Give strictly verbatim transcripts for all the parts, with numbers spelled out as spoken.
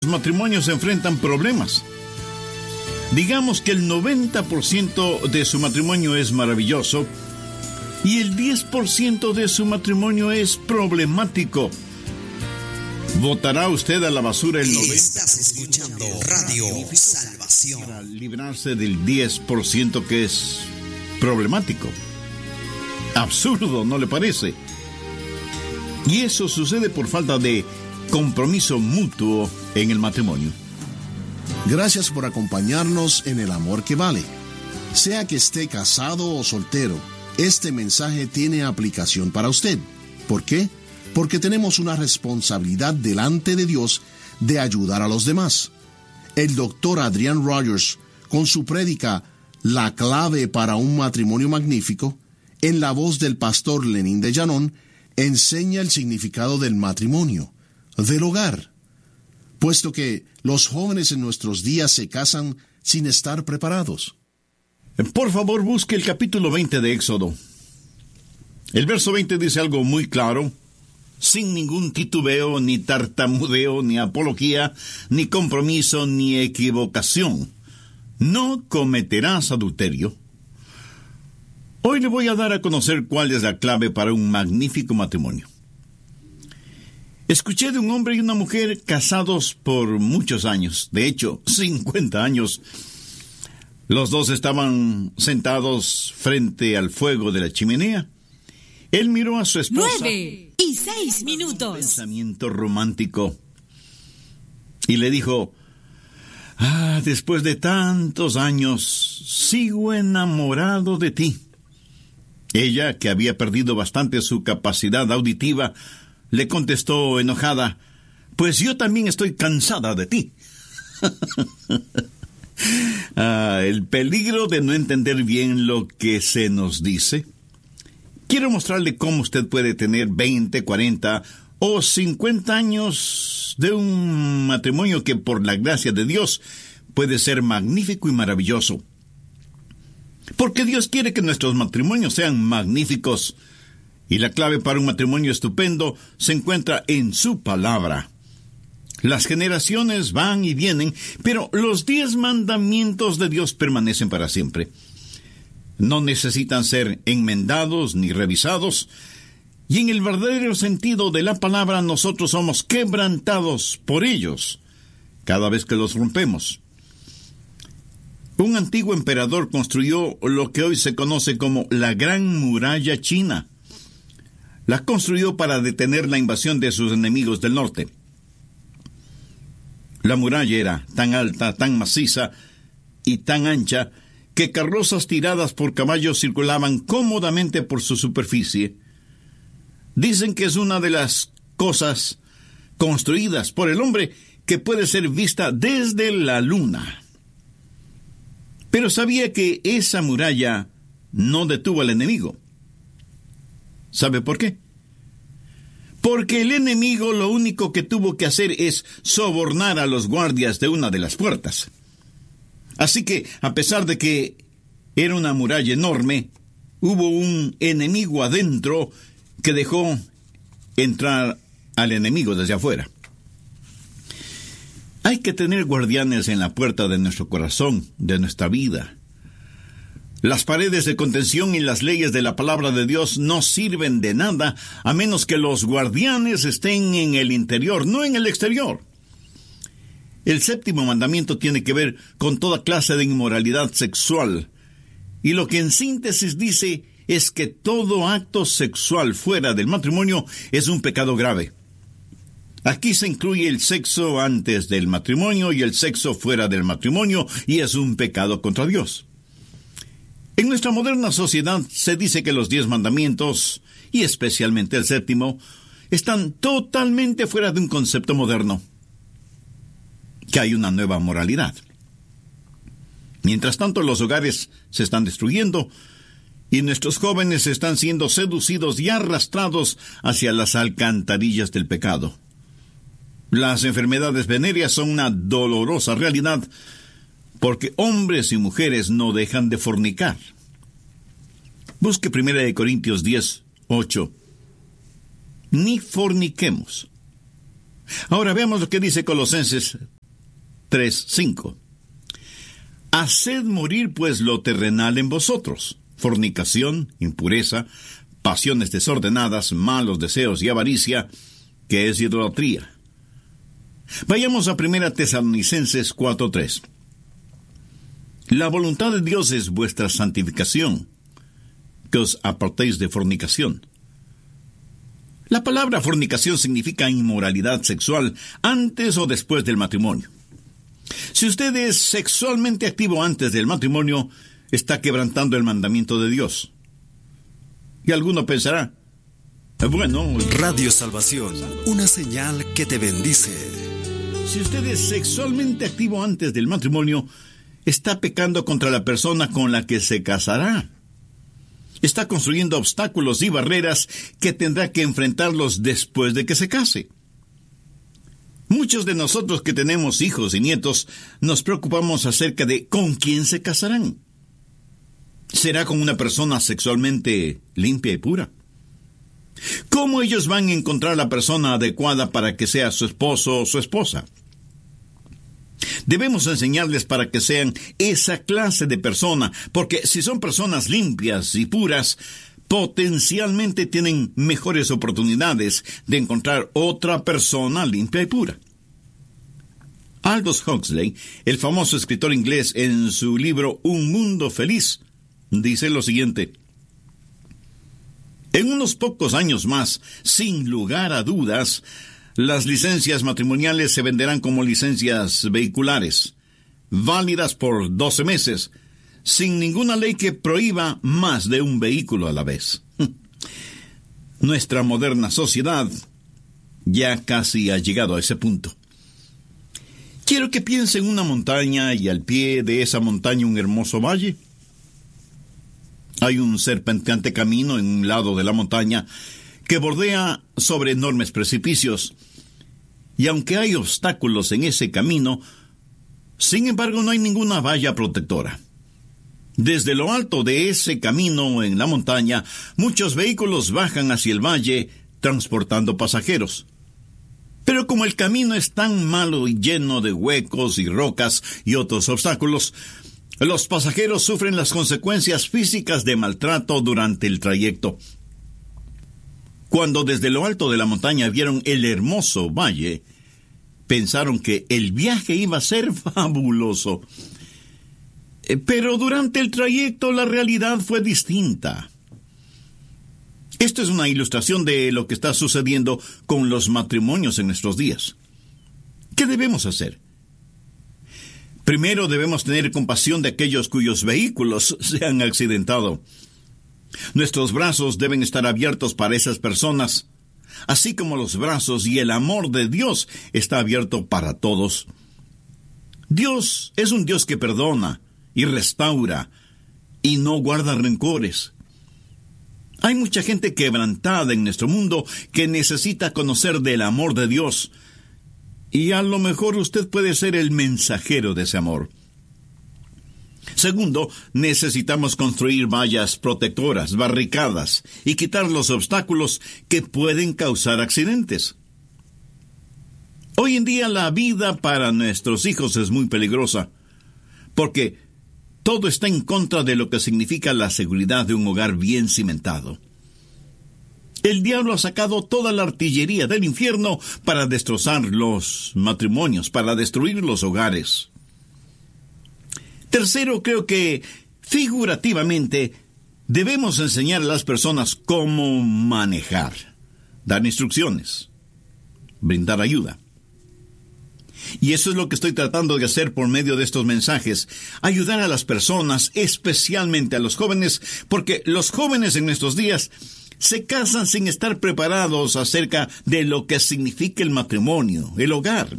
matrimonios enfrentan problemas. Digamos que el noventa por ciento de su matrimonio es maravilloso y el diez por ciento de su matrimonio es problemático. ¿Votará usted a la basura el noventa por ciento? Estás escuchando Radio Salvación. Para librarse del diez por ciento que es problemático. Absurdo, ¿no le parece? Y eso sucede por falta de compromiso mutuo en el matrimonio. Gracias por acompañarnos en El Amor que Vale. Sea que esté casado o soltero, este mensaje tiene aplicación para usted. ¿Por qué? Porque tenemos una responsabilidad delante de Dios de ayudar a los demás. El doctor Adrian Rogers, con su prédica La clave para un matrimonio magnífico, en la voz del pastor Lenín de Llanón, enseña el significado del matrimonio, del hogar. Puesto que los jóvenes en nuestros días se casan sin estar preparados. Por favor, busque el capítulo veinte de Éxodo. El verso veinte dice algo muy claro, sin ningún titubeo, ni tartamudeo, ni apología, ni compromiso, ni equivocación. No cometerás adulterio. Hoy le voy a dar a conocer cuál es la clave para un magnífico matrimonio. Escuché de un hombre y una mujer casados por muchos años, de hecho, cincuenta años. Los dos estaban sentados frente al fuego de la chimenea. Él miró a su esposa. Nueve y seis minutos. Un pensamiento romántico. Y le dijo, ah, después de tantos años, sigo enamorado de ti. Ella, que había perdido bastante su capacidad auditiva, le contestó enojada, pues yo también estoy cansada de ti. ah, el peligro de no entender bien lo que se nos dice. Quiero mostrarle cómo usted puede tener veinte, cuarenta o cincuenta años de un matrimonio que por la gracia de Dios puede ser magnífico y maravilloso. Porque Dios quiere que nuestros matrimonios sean magníficos. Y la clave para un matrimonio estupendo se encuentra en su palabra. Las generaciones van y vienen, pero los diez mandamientos de Dios permanecen para siempre. No necesitan ser enmendados ni revisados, y en el verdadero sentido de la palabra nosotros somos quebrantados por ellos cada vez que los rompemos. Un antiguo emperador construyó lo que hoy se conoce como la Gran Muralla China. La construyó para detener la invasión de sus enemigos del norte. La muralla era tan alta, tan maciza y tan ancha que carrozas tiradas por caballos circulaban cómodamente por su superficie. Dicen que es una de las cosas construidas por el hombre que puede ser vista desde la luna. Pero sabía que esa muralla no detuvo al enemigo. ¿Sabe por qué? Porque el enemigo lo único que tuvo que hacer es sobornar a los guardias de una de las puertas. Así que, a pesar de que era una muralla enorme, hubo un enemigo adentro que dejó entrar al enemigo desde afuera. Hay que tener guardianes en la puerta de nuestro corazón, de nuestra vida. Las paredes de contención y las leyes de la palabra de Dios no sirven de nada a menos que los guardianes estén en el interior, no en el exterior. El séptimo mandamiento tiene que ver con toda clase de inmoralidad sexual. Y lo que en síntesis dice es que todo acto sexual fuera del matrimonio es un pecado grave. Aquí se incluye el sexo antes del matrimonio y el sexo fuera del matrimonio, y es un pecado contra Dios. En nuestra moderna sociedad se dice que los diez mandamientos, y especialmente el séptimo, están totalmente fuera de un concepto moderno, que hay una nueva moralidad. Mientras tanto, los hogares se están destruyendo y nuestros jóvenes están siendo seducidos y arrastrados hacia las alcantarillas del pecado. Las enfermedades venéreas son una dolorosa realidad porque hombres y mujeres no dejan de fornicar. Busque primera de Corintios diez, ocho. Ni forniquemos. Ahora veamos lo que dice Colosenses tres cinco. Haced morir pues lo terrenal en vosotros: fornicación, impureza, pasiones desordenadas, malos deseos y avaricia, que es idolatría. Vayamos a primera Tesalonicenses cuatro tres. La voluntad de Dios es vuestra santificación, que os apartéis de fornicación. La palabra fornicación significa inmoralidad sexual antes o después del matrimonio. Si usted es sexualmente activo antes del matrimonio, está quebrantando el mandamiento de Dios. Y alguno pensará, bueno... Radio Salvación, una señal que te bendice. Si usted es sexualmente activo antes del matrimonio, está pecando contra la persona con la que se casará. Está construyendo obstáculos y barreras que tendrá que enfrentarlos después de que se case. Muchos de nosotros que tenemos hijos y nietos nos preocupamos acerca de con quién se casarán. ¿Será con una persona sexualmente limpia y pura? ¿Cómo ellos van a encontrar la persona adecuada para que sea su esposo o su esposa? Debemos enseñarles para que sean esa clase de persona, porque si son personas limpias y puras, potencialmente tienen mejores oportunidades de encontrar otra persona limpia y pura. Aldous Huxley, el famoso escritor inglés, en su libro Un Mundo Feliz, dice lo siguiente: en unos pocos años más, sin lugar a dudas, las licencias matrimoniales se venderán como licencias vehiculares, válidas por doce meses, sin ninguna ley que prohíba más de un vehículo a la vez. Nuestra moderna sociedad ya casi ha llegado a ese punto. Quiero que piense en una montaña y al pie de esa montaña un hermoso valle. Hay un serpenteante camino en un lado de la montaña que bordea sobre enormes precipicios. Y aunque hay obstáculos en ese camino, sin embargo no hay ninguna valla protectora. Desde lo alto de ese camino en la montaña, muchos vehículos bajan hacia el valle transportando pasajeros. Pero como el camino es tan malo y lleno de huecos y rocas y otros obstáculos, los pasajeros sufren las consecuencias físicas de maltrato durante el trayecto. Cuando desde lo alto de la montaña vieron el hermoso valle, pensaron que el viaje iba a ser fabuloso. Pero durante el trayecto la realidad fue distinta. Esto es una ilustración de lo que está sucediendo con los matrimonios en nuestros días. ¿Qué debemos hacer? Primero debemos tener compasión de aquellos cuyos vehículos se han accidentado. Nuestros brazos deben estar abiertos para esas personas, así como los brazos y el amor de Dios está abierto para todos. Dios es un Dios que perdona y restaura y no guarda rencores. Hay mucha gente quebrantada en nuestro mundo que necesita conocer del amor de Dios, y a lo mejor usted puede ser el mensajero de ese amor. Segundo, necesitamos construir vallas protectoras, barricadas, y quitar los obstáculos que pueden causar accidentes. Hoy en día la vida para nuestros hijos es muy peligrosa, porque todo está en contra de lo que significa la seguridad de un hogar bien cimentado. El diablo ha sacado toda la artillería del infierno para destrozar los matrimonios, para destruir los hogares. Tercero, creo que figurativamente debemos enseñar a las personas cómo manejar, dar instrucciones, brindar ayuda. Y eso es lo que estoy tratando de hacer por medio de estos mensajes, ayudar a las personas, especialmente a los jóvenes, porque los jóvenes en nuestros días se casan sin estar preparados acerca de lo que significa el matrimonio, el hogar.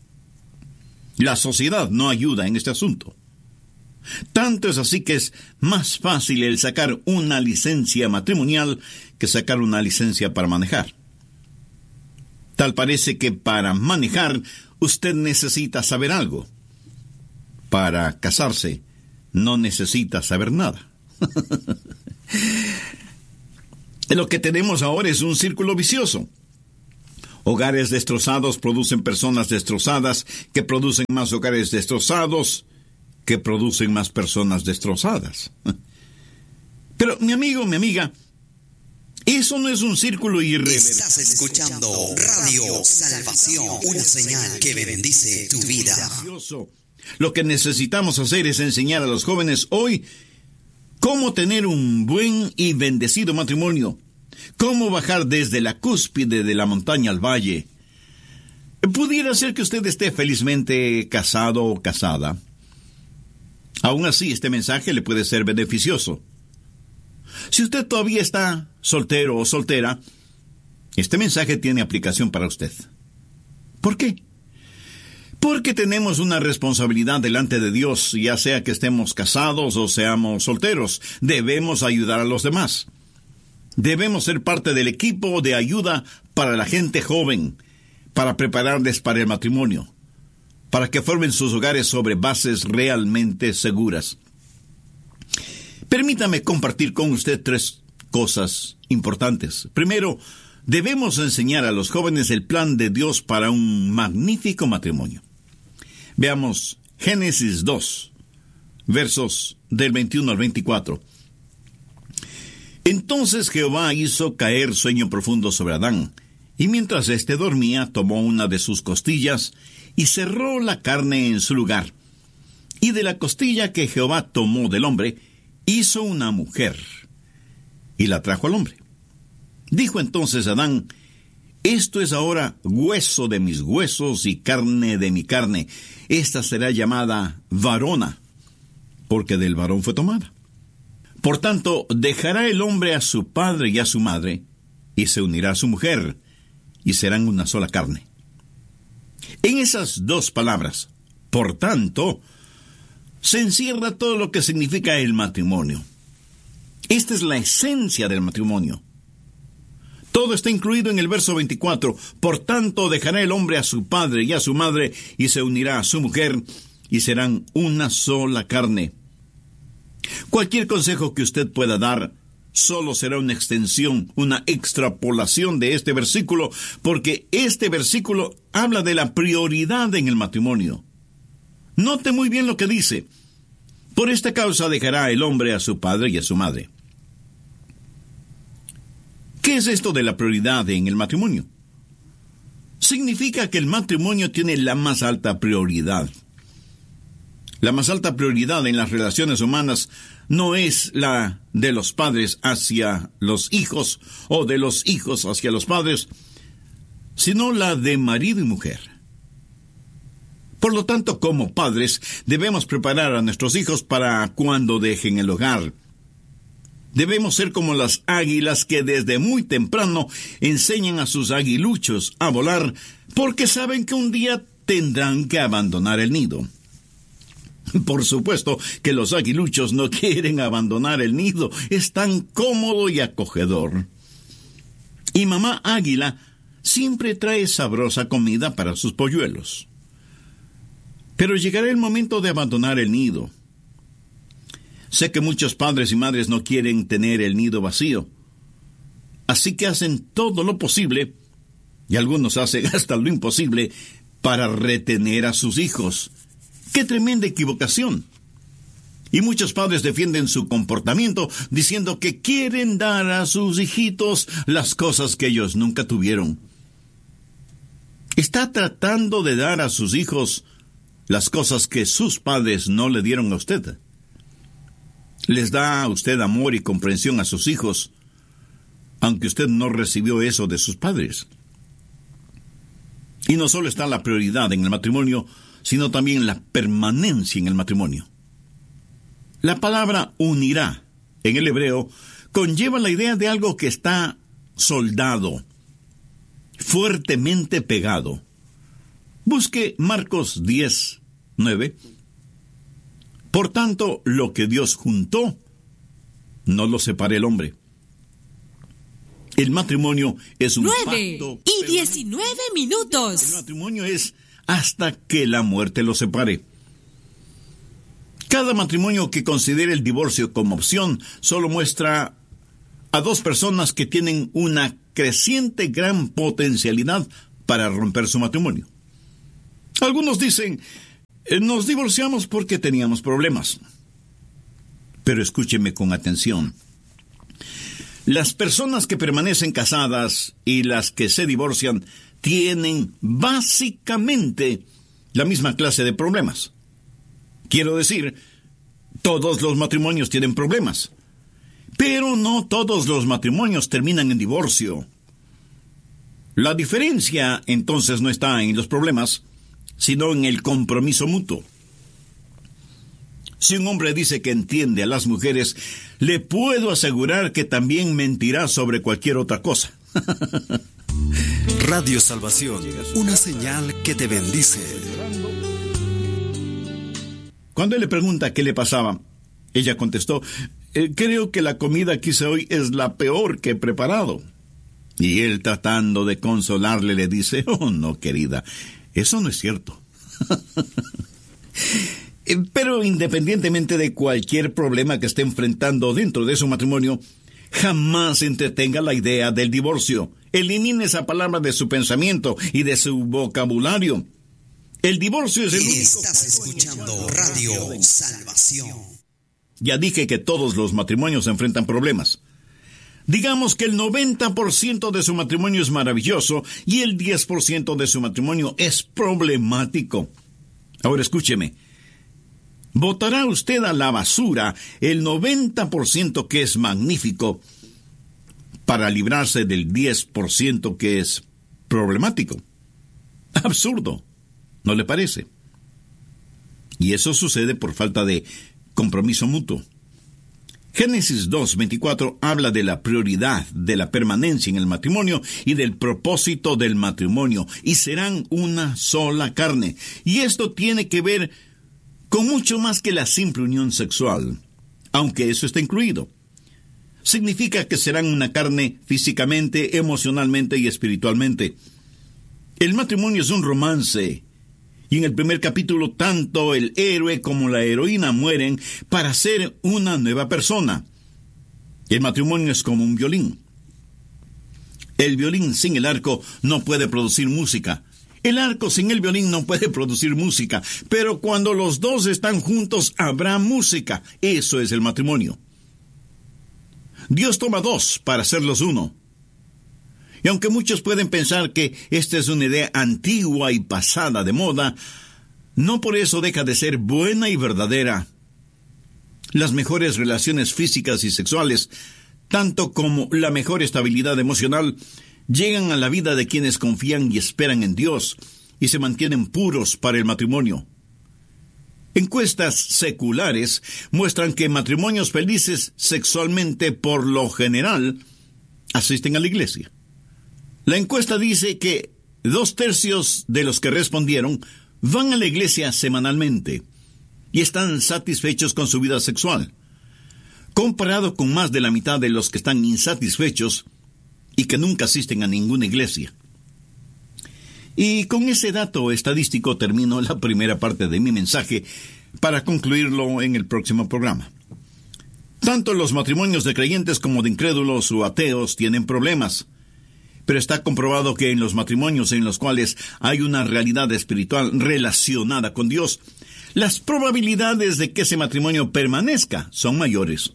La sociedad no ayuda en este asunto. Tanto es así que es más fácil el sacar una licencia matrimonial que sacar una licencia para manejar. Tal parece que para manejar usted necesita saber algo. Para casarse no necesita saber nada. Lo que tenemos ahora es un círculo vicioso. Hogares destrozados producen personas destrozadas, que producen más hogares destrozados, que producen más personas destrozadas. Pero, mi amigo, mi amiga, eso no es un círculo irreversible. Estás escuchando Radio Salvación, una señal que bendice tu vida. Lo que necesitamos hacer es enseñar a los jóvenes hoy cómo tener un buen y bendecido matrimonio, cómo bajar desde la cúspide de la montaña al valle. Pudiera ser que usted esté felizmente casado o casada. Aún así, este mensaje le puede ser beneficioso. Si usted todavía está soltero o soltera, este mensaje tiene aplicación para usted. ¿Por qué? Porque tenemos una responsabilidad delante de Dios, ya sea que estemos casados o seamos solteros. Debemos ayudar a los demás. Debemos ser parte del equipo de ayuda para la gente joven, para prepararles para el matrimonio, para que formen sus hogares sobre bases realmente seguras. Permítame compartir con usted tres cosas importantes. Primero, debemos enseñar a los jóvenes el plan de Dios para un magnífico matrimonio. Veamos Génesis dos, versos del veintiuno al veinticuatro. Entonces Jehová hizo caer sueño profundo sobre Adán, y mientras éste dormía, tomó una de sus costillas y cerró la carne en su lugar. Y de la costilla que Jehová tomó del hombre, hizo una mujer, y la trajo al hombre. Dijo entonces Adán: esto es ahora hueso de mis huesos y carne de mi carne. Esta será llamada varona, porque del varón fue tomada. Por tanto, dejará el hombre a su padre y a su madre, y se unirá a su mujer, y serán una sola carne. En esas dos palabras, por tanto, se encierra todo lo que significa el matrimonio. Esta es la esencia del matrimonio. Todo está incluido en el verso veinticuatro. Por tanto, dejará el hombre a su padre y a su madre, y se unirá a su mujer, y serán una sola carne. Cualquier consejo que usted pueda dar solo será una extensión, una extrapolación de este versículo, porque este versículo habla de la prioridad en el matrimonio. Note muy bien lo que dice: por esta causa dejará el hombre a su padre y a su madre. ¿Qué es esto de la prioridad en el matrimonio? Significa que el matrimonio tiene la más alta prioridad. La más alta prioridad en las relaciones humanas no es la de los padres hacia los hijos o de los hijos hacia los padres, sino la de marido y mujer. Por lo tanto, como padres, debemos preparar a nuestros hijos para cuando dejen el hogar. Debemos ser como las águilas que desde muy temprano enseñan a sus aguiluchos a volar, porque saben que un día tendrán que abandonar el nido. Por supuesto que los aguiluchos no quieren abandonar el nido, es tan cómodo y acogedor. Y mamá águila siempre trae sabrosa comida para sus polluelos. Pero llegará el momento de abandonar el nido. Sé que muchos padres y madres no quieren tener el nido vacío, así que hacen todo lo posible, y algunos hacen hasta lo imposible, para retener a sus hijos. ¡Qué tremenda equivocación! Y muchos padres defienden su comportamiento diciendo que quieren dar a sus hijitos las cosas que ellos nunca tuvieron. Está tratando de dar a sus hijos las cosas que sus padres no le dieron a usted. Les da a usted amor y comprensión a sus hijos, aunque usted no recibió eso de sus padres. Y no solo está la prioridad en el matrimonio, sino también la permanencia en el matrimonio. La palabra unirá, en el hebreo, conlleva la idea de algo que está soldado, fuertemente pegado. Busque Marcos diez, nueve. Por tanto, lo que Dios juntó, no lo separe el hombre. El matrimonio es un nueve pacto y diecinueve minutos. El matrimonio es hasta que la muerte los separe. Cada matrimonio que considere el divorcio como opción solo muestra a dos personas que tienen una creciente gran potencialidad para romper su matrimonio. Algunos dicen, nos divorciamos porque teníamos problemas. Pero escúcheme con atención. Las personas que permanecen casadas y las que se divorcian tienen básicamente la misma clase de problemas. Quiero decir, todos los matrimonios tienen problemas, pero no todos los matrimonios terminan en divorcio. La diferencia entonces no está en los problemas, sino en el compromiso mutuo. Si un hombre dice que entiende a las mujeres, le puedo asegurar que también mentirá sobre cualquier otra cosa. Radio Salvación, una señal que te bendice. Cuando él le pregunta qué le pasaba, ella contestó, eh, creo que la comida que hice hoy es la peor que he preparado. Y él, tratando de consolarle, le dice, oh no, querida, eso no es cierto. Pero independientemente de cualquier problema que esté enfrentando dentro de su matrimonio, jamás entretenga la idea del divorcio. Elimine esa palabra de su pensamiento y de su vocabulario. El divorcio es el único... Estás escuchando Radio Salvación. Ya dije que todos los matrimonios enfrentan problemas. Digamos que el noventa por ciento de su matrimonio es maravilloso y el diez por ciento de su matrimonio es problemático. Ahora escúcheme. ¿Botará usted a la basura el noventa por ciento que es magnífico para librarse del diez por ciento que es problemático? Absurdo, ¿no le parece? Y eso sucede por falta de compromiso mutuo. Génesis dos veinticuatro habla de la prioridad de la permanencia en el matrimonio y del propósito del matrimonio, y serán una sola carne. Y esto tiene que ver con mucho más que la simple unión sexual, aunque eso está incluido. Significa que serán una carne físicamente, emocionalmente y espiritualmente. El matrimonio es un romance, y en el primer capítulo tanto el héroe como la heroína mueren para ser una nueva persona. El matrimonio es como un violín. El violín sin el arco no puede producir música. El arco sin el violín no puede producir música, pero cuando los dos están juntos habrá música. Eso es el matrimonio. Dios toma dos para hacerlos uno. Y aunque muchos pueden pensar que esta es una idea antigua y pasada de moda, no por eso deja de ser buena y verdadera. Las mejores relaciones físicas y sexuales, tanto como la mejor estabilidad emocional, llegan a la vida de quienes confían y esperan en Dios y se mantienen puros para el matrimonio. Encuestas seculares muestran que matrimonios felices sexualmente por lo general asisten a la iglesia. La encuesta dice que dos tercios de los que respondieron van a la iglesia semanalmente y están satisfechos con su vida sexual, comparado con más de la mitad de los que están insatisfechos y que nunca asisten a ninguna iglesia. Y con ese dato estadístico termino la primera parte de mi mensaje para concluirlo en el próximo programa. Tanto los matrimonios de creyentes como de incrédulos o ateos tienen problemas, pero está comprobado que en los matrimonios en los cuales hay una realidad espiritual relacionada con Dios, las probabilidades de que ese matrimonio permanezca son mayores.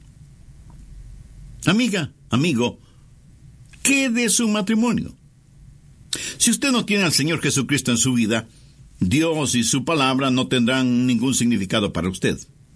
Amiga, amigo, ¿qué de su matrimonio? Si usted no tiene al Señor Jesucristo en su vida, Dios y su palabra no tendrán ningún significado para usted.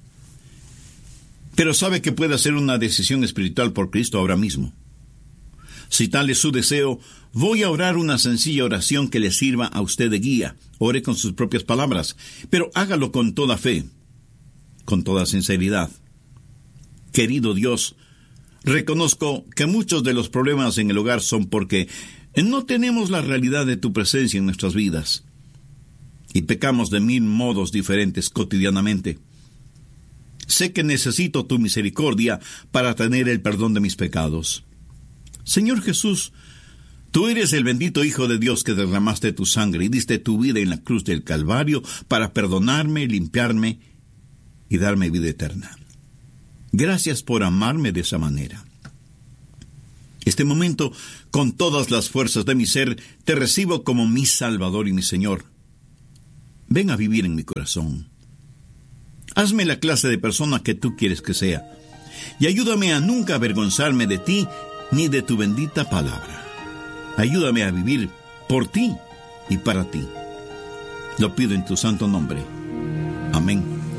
Pero sabe que puede hacer una decisión espiritual por Cristo ahora mismo. Si tal es su deseo, voy a orar una sencilla oración que le sirva a usted de guía. Ore con sus propias palabras, pero hágalo con toda fe, con toda sinceridad. Querido Dios, reconozco que muchos de los problemas en el hogar son porque no tenemos la realidad de tu presencia en nuestras vidas y pecamos de mil modos diferentes cotidianamente. Sé que necesito tu misericordia para tener el perdón de mis pecados. Señor Jesús, tú eres el bendito Hijo de Dios que derramaste tu sangre y diste tu vida en la cruz del Calvario para perdonarme, limpiarme y darme vida eterna. Gracias por amarme de esa manera. Este momento, con todas las fuerzas de mi ser, te recibo como mi Salvador y mi Señor. Ven a vivir en mi corazón. Hazme la clase de persona que tú quieres que sea, y ayúdame a nunca avergonzarme de ti ni de tu bendita palabra. Ayúdame a vivir por ti y para ti. Lo pido en tu santo nombre. Amén.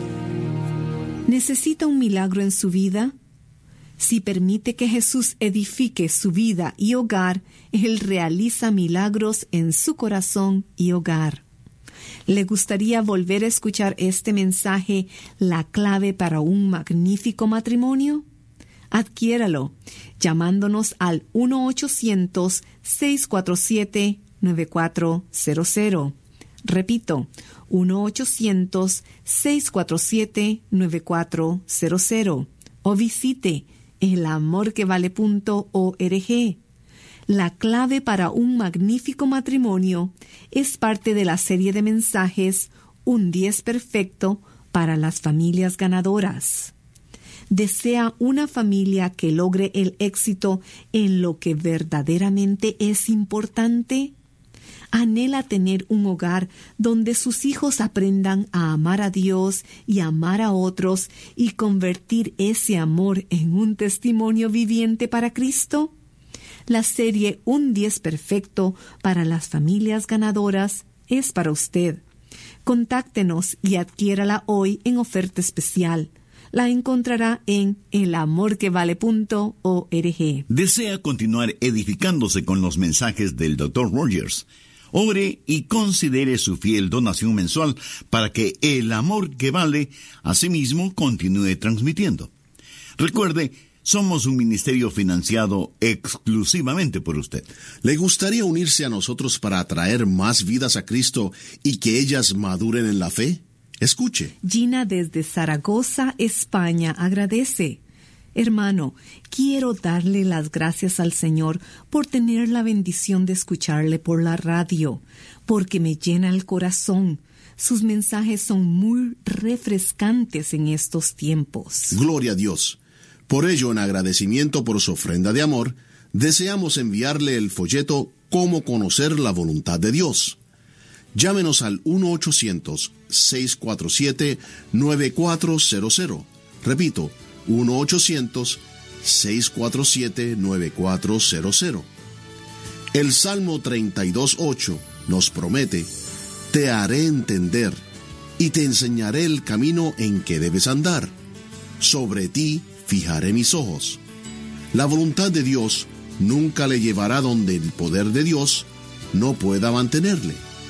¿Necesita un milagro en su vida? Si permite que Jesús edifique su vida y hogar, Él realiza milagros en su corazón y hogar. ¿Le gustaría volver a escuchar este mensaje, La clave para un magnífico matrimonio? Adquiéralo llamándonos al uno ochocientos, seis cuatro siete, nueve cuatro cero cero. Repito, uno ochocientos, seis cuatro siete, nueve cuatro cero cero. O visite el amor que vale punto org. La clave para un magnífico matrimonio es parte de la serie de mensajes Un diez perfecto para las familias ganadoras. ¿Desea una familia que logre el éxito en lo que verdaderamente es importante? ¿Anhela tener un hogar donde sus hijos aprendan a amar a Dios y amar a otros y convertir ese amor en un testimonio viviente para Cristo? La serie Un diez perfecto para las familias ganadoras es para usted. Contáctenos y adquiérala hoy en oferta especial. La encontrará en el amor que vale punto org. ¿Desea continuar edificándose con los mensajes del doctor Rogers? Ore y considere su fiel donación mensual para que el amor que vale asimismo continúe transmitiendo. Recuerde, somos un ministerio financiado exclusivamente por usted. ¿Le gustaría unirse a nosotros para atraer más vidas a Cristo y que ellas maduren en la fe? Escuche. Gina desde Zaragoza, España, agradece. Hermano, quiero darle las gracias al Señor por tener la bendición de escucharle por la radio, porque me llena el corazón. Sus mensajes son muy refrescantes en estos tiempos. Gloria a Dios. Por ello, en agradecimiento por su ofrenda de amor, deseamos enviarle el folleto Cómo conocer la voluntad de Dios. Llámenos al uno ochocientos, seis cuatro siete, nueve cuatro cero cero. Repito, uno ochocientos, seis cuatro siete, nueve cuatro cero cero. El Salmo treinta y dos, ocho nos promete: te haré entender y te enseñaré el camino en que debes andar. Sobre ti fijaré mis ojos. La voluntad de Dios nunca le llevará donde el poder de Dios no pueda mantenerle.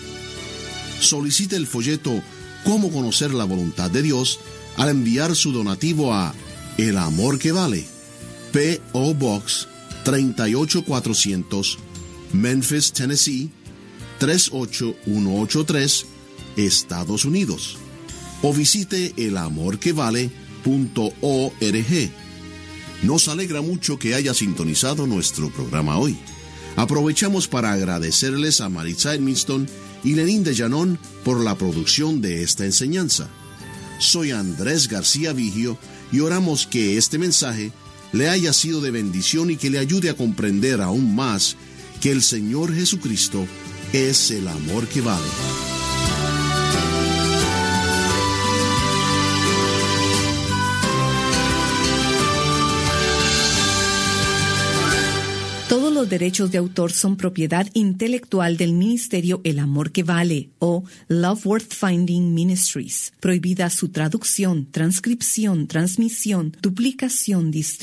Solicite el folleto Cómo conocer la voluntad de Dios al enviar su donativo a El Amor que Vale, P O Box treinta y ocho cuatrocientos, Memphis, Tennessee tres ocho uno ocho tres, Estados Unidos. O visite el amor que vale punto org. Nos alegra mucho que haya sintonizado nuestro programa hoy. Aprovechamos para agradecerles a Maritza Edmiston y Lenín de Llanón por la producción de esta enseñanza. Soy Andrés García Vigio y oramos que este mensaje le haya sido de bendición y que le ayude a comprender aún más que el Señor Jesucristo es el amor que vale. Todos los derechos de autor son propiedad intelectual del Ministerio El Amor que Vale o Love Worth Finding Ministries. Prohibida su traducción, transcripción, transmisión, duplicación, distribución